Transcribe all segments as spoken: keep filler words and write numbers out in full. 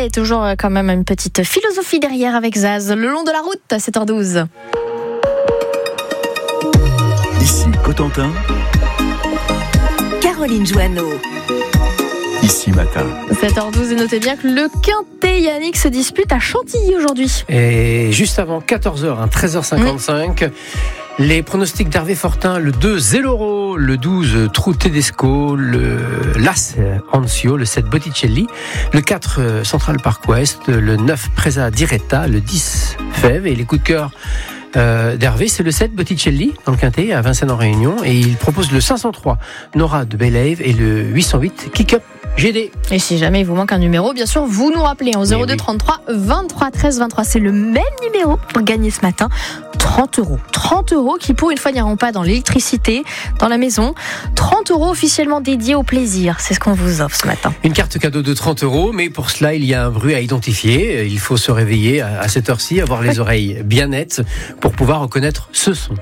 mais toujours quand même une petite philosophie derrière avec Zaz. Le long de la route, à sept heures douze. Ici Cotentin, Caroline Joanneau. Ici Matin. sept heures douze, et notez bien que le Quintet Yannick se dispute à Chantilly aujourd'hui. Et juste avant quatorze heures, hein, treize heures cinquante-cinq, mmh. les pronostics d'Hervé Fortin, le deux Zelloro, le douze Trou Tedesco, le l'As Anzio, le sept Botticelli, le quatre Central Park West, le neuf Presa Diretta, le dix Fève, et les coups de cœur Euh, d'Hervé, c'est le sept Botticelli dans le Quintet à Vincennes en Réunion, et il propose le cinq cent trois Nora de Bellave et le huit cent huit Kick Up G D. Et si jamais il vous manque un numéro, bien sûr, vous nous rappelez en zéro deux trente-trois vingt-trois treize vingt-trois. C'est le même numéro pour gagner ce matin. trente euros. trente euros qui, pour une fois, n'iront pas dans l'électricité, dans la maison. trente euros officiellement dédiés au plaisir. C'est ce qu'on vous offre ce matin. Une carte cadeau de trente euros, mais pour cela, il y a un bruit à identifier. Il faut se réveiller à cette heure-ci, avoir les oreilles bien nettes pour pouvoir reconnaître ce son.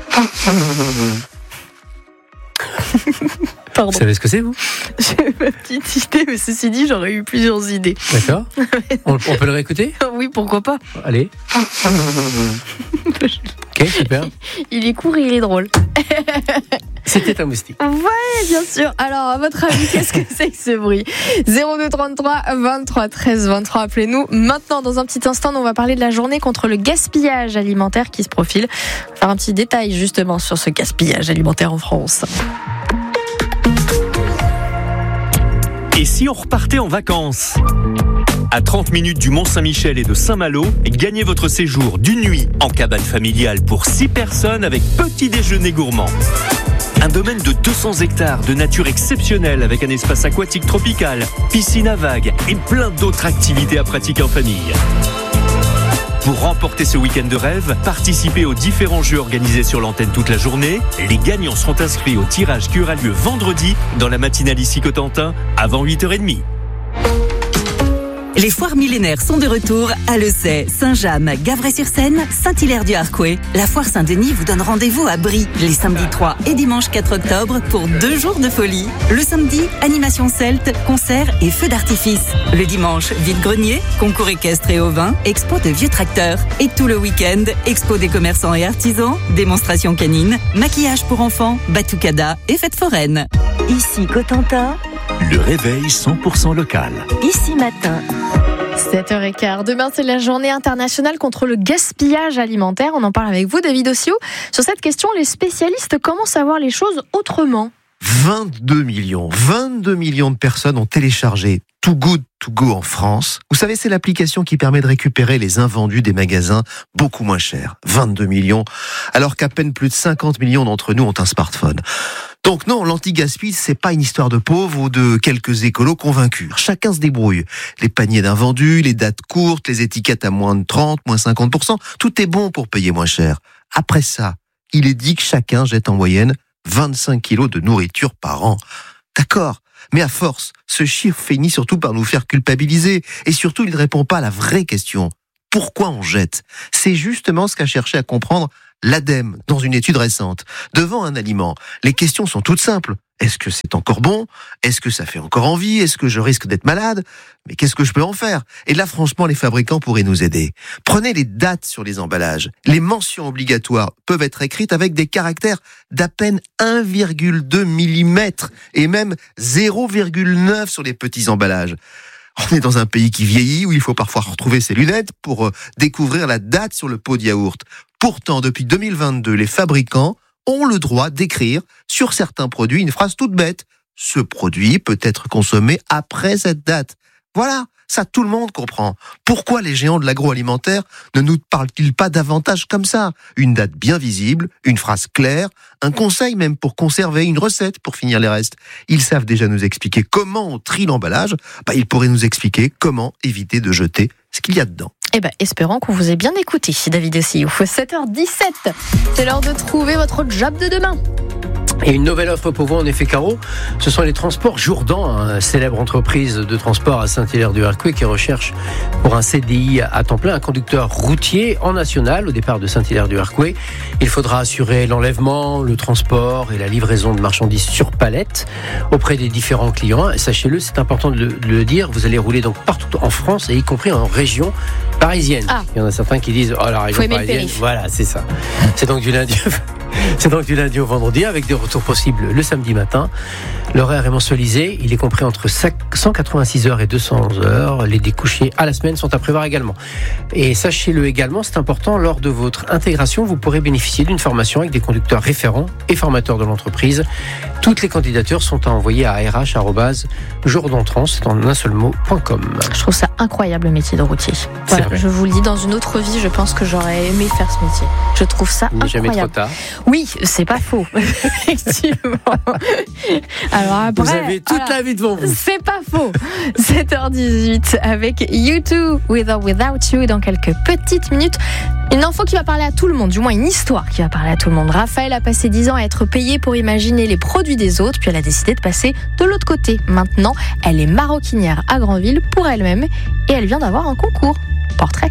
Pardon. Vous savez ce que c'est, vous ? J'ai ma petite idée, mais ceci dit, j'aurais eu plusieurs idées. D'accord. on, on peut le réécouter ? Oui, pourquoi pas. Allez. Ok, super. Il est court et il est drôle. C'était un moustique. Ouais, bien sûr. Alors, à votre avis, qu'est-ce que c'est que ce bruit ? zéro deux trente-trois vingt-trois treize vingt-trois. Appelez-nous. Maintenant, dans un petit instant, on va parler de la journée contre le gaspillage alimentaire qui se profile. On va faire un petit détail, justement, sur ce gaspillage alimentaire en France. Et si on repartait en vacances ? À trente minutes du Mont-Saint-Michel et de Saint-Malo, gagnez votre séjour d'une nuit en cabane familiale pour six personnes avec petit déjeuner gourmand. Un domaine de deux cents hectares de nature exceptionnelle avec un espace aquatique tropical, piscine à vagues et plein d'autres activités à pratiquer en famille. Pour remporter ce week-end de rêve, participez aux différents jeux organisés sur l'antenne toute la journée. Les gagnants seront inscrits au tirage qui aura lieu vendredi dans la matinale ici Cotentin avant huit heures trente. Les foires millénaires sont de retour à Le Sey, Saint-James, Gavray-sur-Seine, Saint-Hilaire-du-Harcouët. La foire Saint-Denis vous donne rendez-vous à Brie les samedis trois et dimanche quatre octobre pour deux jours de folie. Le samedi, animation celte, concerts et feux d'artifice. Le dimanche, vide-grenier, concours équestre et ovin, expo de vieux tracteurs. Et tout le week-end, expo des commerçants et artisans, démonstration canine, maquillage pour enfants, batucada et fête foraine. Ici Cotentin. Le réveil cent pour cent local. Ici Matin. sept heures quinze. Demain, c'est la journée internationale contre le gaspillage alimentaire. On en parle avec vous, David Ossio. Sur cette question, les spécialistes commencent à voir les choses autrement. vingt-deux millions, vingt-deux millions de personnes ont téléchargé Too Good To Go en France. Vous savez, c'est l'application qui permet de récupérer les invendus des magasins beaucoup moins chers. vingt-deux millions, alors qu'à peine plus de cinquante millions d'entre nous ont un smartphone. Donc non, l'anti-gaspi, c'est pas une histoire de pauvres ou de quelques écolos convaincus. Chacun se débrouille. Les paniers d'invendus, les dates courtes, les étiquettes à moins de trente, moins cinquante pour cent, tout est bon pour payer moins cher. Après ça, il est dit que chacun jette en moyenne vingt-cinq kilos de nourriture par an. D'accord, mais à force, ce chiffre finit surtout par nous faire culpabiliser. Et surtout, il ne répond pas à la vraie question. Pourquoi on jette ? C'est justement ce qu'a cherché à comprendre l'ADEME dans une étude récente. Devant un aliment, les questions sont toutes simples. Est-ce que c'est encore bon ? Est-ce que ça fait encore envie ? Est-ce que je risque d'être malade ? Mais qu'est-ce que je peux en faire ? Et là, franchement, les fabricants pourraient nous aider. Prenez les dates sur les emballages. Les mentions obligatoires peuvent être écrites avec des caractères d'à peine un virgule deux millimètres et même zéro virgule neuf sur les petits emballages. On est dans un pays qui vieillit, où il faut parfois retrouver ses lunettes pour euh, découvrir la date sur le pot de yaourt. Pourtant, depuis deux mille vingt-deux, les fabricants ont le droit d'écrire sur certains produits une phrase toute bête. Ce produit peut être consommé après cette date. Voilà, ça tout le monde comprend. Pourquoi les géants de l'agroalimentaire ne nous parlent-ils pas davantage comme ça ? Une date bien visible, une phrase claire, un conseil même pour conserver, une recette pour finir les restes. Ils savent déjà nous expliquer comment on trie l'emballage. Bah, ils pourraient nous expliquer comment éviter de jeter ce qu'il y a dedans. Eh ben, espérons qu'on vous ait bien écouté, David Ossio. sept heures dix-sept, c'est l'heure de trouver votre job de demain. Et une nouvelle offre pour vous, en effet, Caro, ce sont les transports Jourdan, hein, célèbre entreprise de transport à Saint-Hilaire-du-Harcouët qui recherche pour un C D I à temps plein un conducteur routier en national au départ de Saint-Hilaire-du-Harcouët. Il faudra assurer l'enlèvement, le transport et la livraison de marchandises sur palette auprès des différents clients. Et sachez-le, c'est important de le, de le dire, vous allez rouler donc partout en France et y compris en région parisienne. Ah. Il y en a certains qui disent « Oh, la région parisienne », voilà, c'est ça. C'est donc du lundi... C'est donc du lundi au vendredi avec des retours possibles le samedi matin. L'horaire est mensualisé, il est compris entre cent quatre-vingt-six heures et deux cents heures. Les découchés à la semaine sont à prévoir également. Et sachez-le également, c'est important, lors de votre intégration, vous pourrez bénéficier d'une formation avec des conducteurs référents et formateurs de l'entreprise. Toutes les candidatures sont à envoyer à r h arobase jourdantrans, c'est en un seul mot, point com. Je trouve ça incroyable le métier de routier. Voilà, je vous le dis, dans une autre vie, je pense que j'aurais aimé faire ce métier. Je trouve ça Il n'est incroyable. jamais trop tard. Oui, c'est pas faux, effectivement. Alors après, vous avez toute voilà, la vie devant vous. C'est pas faux. sept heures dix-huit avec U deux, With or Without You, dans quelques petites minutes. Une info qui va parler à tout le monde, du moins une histoire qui va parler à tout le monde. Raphaël a passé dix ans à être payée pour imaginer les produits des autres, puis elle a décidé de passer de l'autre côté. Maintenant, elle est maroquinière à Granville pour elle-même et elle vient d'avoir un concours. Portrait.